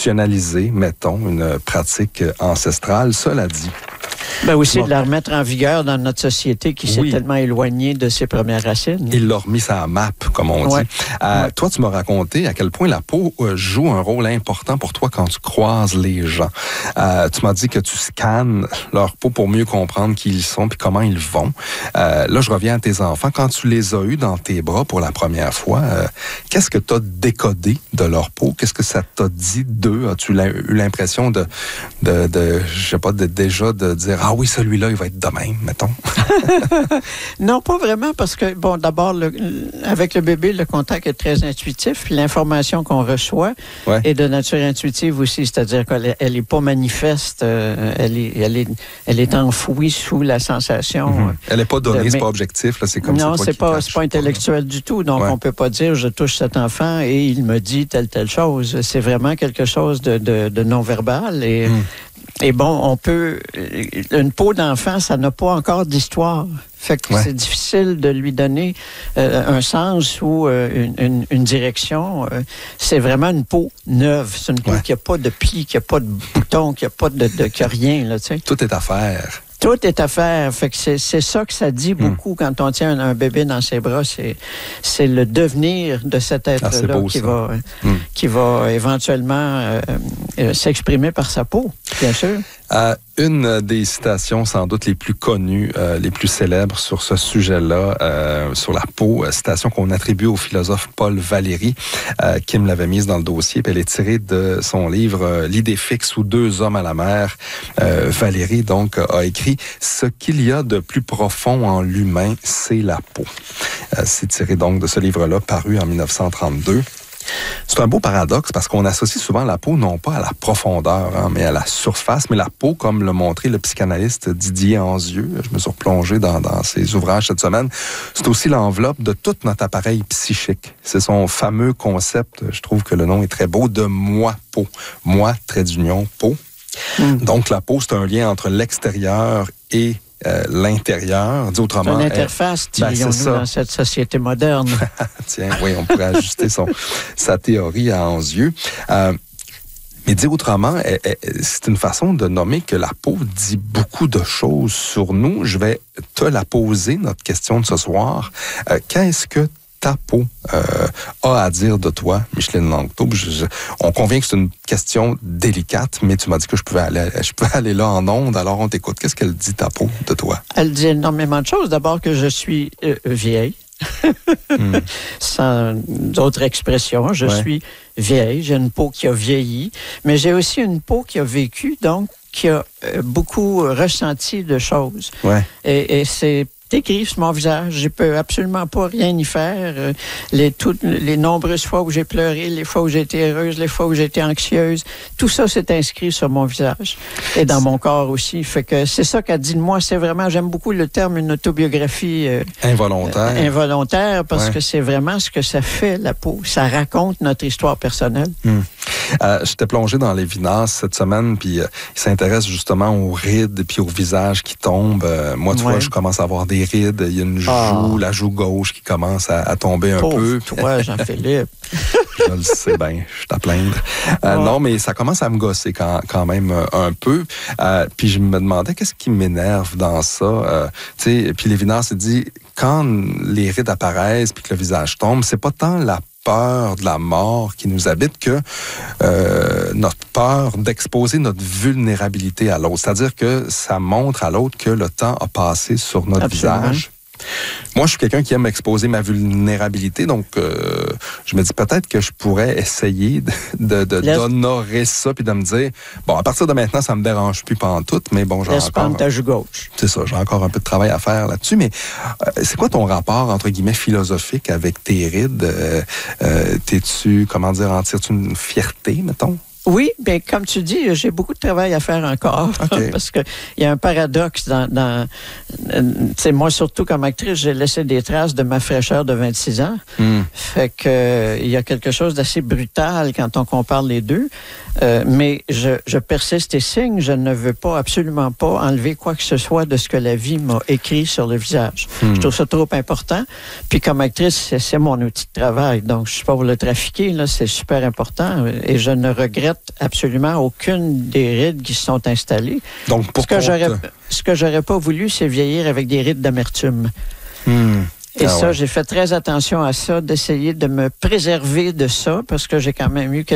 institutionnaliser, mettons, une pratique ancestrale. Cela dit. Ben aussi de la remettre en vigueur dans notre société qui s'est tellement éloignée de ses premières racines. Il l'a remis sur la map, comme on dit. Toi, tu m'as raconté à quel point la peau joue un rôle important pour toi quand tu croises les gens. Tu m'as dit que tu scannes leur peau pour mieux comprendre qui ils sont puis comment ils vont. Là, je reviens à tes enfants. Quand tu les as eus dans tes bras pour la première fois, qu'est-ce que tu as décodé de leur peau? Qu'est-ce que ça t'a dit d'eux? As-tu eu l'impression je sais pas, déjà de dire « Ah oui, celui-là, il va être de même, mettons. » Non, pas vraiment, parce que, bon, d'abord, avec le bébé, le contact est très intuitif. Puis l'information qu'on reçoit est de nature intuitive aussi, c'est-à-dire qu'elle n'est pas manifeste, elle est enfouie sous la sensation. Elle n'est pas donnée, c'est pas objectif, là, c'est comme ça. Non, c'est pas intellectuel du tout, donc on peut pas dire « je touche cet enfant et il me dit telle chose ». C'est vraiment quelque chose de non-verbal et bon, une peau d'enfant, ça n'a pas encore d'histoire. Fait que c'est difficile de lui donner un sens ou une direction. C'est vraiment une peau neuve. C'est une peau qui n'a pas de plis, qui n'a pas de boutons, qui n'a pas qui a rien, là, tu sais. Tout est à faire. Tout est à faire. Fait que c'est ça que ça dit beaucoup quand on tient un bébé dans ses bras. C'est le devenir de cet être-là qui va éventuellement s'exprimer par sa peau, bien sûr. Une des citations sans doute les plus connues, les plus célèbres sur ce sujet-là, sur la peau, citation qu'on attribue au philosophe Paul Valéry, qui me l'avait mise dans le dossier, puis elle est tirée de son livre « L'idée fixe ou deux hommes à la mer ». Valéry, donc, a écrit « Ce qu'il y a de plus profond en l'humain, c'est la peau ». C'est tiré donc de ce livre-là, paru en 1932. C'est un beau paradoxe parce qu'on associe souvent la peau non pas à la profondeur, mais à la surface. Mais la peau, comme l'a montré le psychanalyste Didier Anzieux, je me suis replongé dans ses ouvrages cette semaine, c'est aussi l'enveloppe de tout notre appareil psychique. C'est son fameux concept, je trouve que le nom est très beau, de moi-peau. Moi, trait d'union, peau. Donc la peau, c'est un lien entre l'extérieur et l'intérieur, dit autrement. C'est une interface, dirions-nous, dans cette société moderne. Tiens, oui, on pourrait ajuster sa théorie à Anzieux. Mais dit autrement, c'est une façon de nommer que la peau dit beaucoup de choses sur nous. Je vais te la poser, notre question de ce soir. Qu'est-ce que ta peau a à dire de toi, Micheline Langto? On convient que c'est une question délicate, mais tu m'as dit que je peux aller là en ondes, alors on t'écoute. Qu'est-ce qu'elle dit, ta peau, de toi? Elle dit énormément de choses. D'abord que je suis vieille. Sans d'autres expressions, je suis vieille. J'ai une peau qui a vieilli, mais j'ai aussi une peau qui a vécu, donc qui a beaucoup ressenti de choses. Et c'est écrit sur mon visage. Je peux absolument pas rien y faire. Les nombreuses fois où j'ai pleuré, les fois où j'ai été heureuse, les fois où j'ai été anxieuse, tout ça s'est inscrit sur mon visage et dans mon corps aussi. Fait que c'est ça qu'elle dit de moi. C'est vraiment, j'aime beaucoup le terme une autobiographie involontaire parce que c'est vraiment ce que ça fait, la peau. Ça raconte notre histoire personnelle. J'étais plongé dans Lévinas cette semaine, puis il s'intéresse justement aux rides puis au visage qui tombe. Moi, tu vois, je commence à avoir des rides. Il y a une joue, la joue gauche qui commence à tomber un peu. Toi, Jean-Philippe. Je le sais bien, je suis à plaindre. Non, mais ça commence à me gosser quand même un peu. Puis je me demandais qu'est-ce qui m'énerve dans ça. Puis Lévinas s'est dit, quand les rides apparaissent puis que le visage tombe, c'est pas tant la peur de la mort qui nous habite que notre peur d'exposer notre vulnérabilité à l'autre. C'est-à-dire que ça montre à l'autre que le temps a passé sur notre visage. Moi, je suis quelqu'un qui aime exposer ma vulnérabilité, donc je me dis peut-être que je pourrais essayer d'honorer ça puis de me dire, bon, à partir de maintenant, ça me dérange plus pantoute, mais bon, j'ai encore... ta joue gauche. C'est ça, j'ai encore un peu de travail à faire là-dessus, mais c'est quoi ton rapport, entre guillemets, philosophique avec tes rides? En tires-tu une fierté, mettons? Oui, bien, comme tu dis, j'ai beaucoup de travail à faire encore. Parce qu'il y a un paradoxe dans moi, surtout comme actrice, j'ai laissé des traces de ma fraîcheur de 26 ans. Fait que il y a quelque chose d'assez brutal quand on compare les deux. Mais je persiste et signe. Je ne veux absolument pas enlever quoi que ce soit de ce que la vie m'a écrit sur le visage. Je trouve ça trop important. Puis comme actrice, c'est mon outil de travail. Donc, je suis pas pour le trafiquer, là, c'est super important. Et je ne regrette regrette absolument aucune des rides qui se sont installées. Donc, ce que j'aurais pas voulu, c'est vieillir avec des rides d'amertume. Et j'ai fait très attention à ça, d'essayer de me préserver de ça, parce que j'ai quand même eu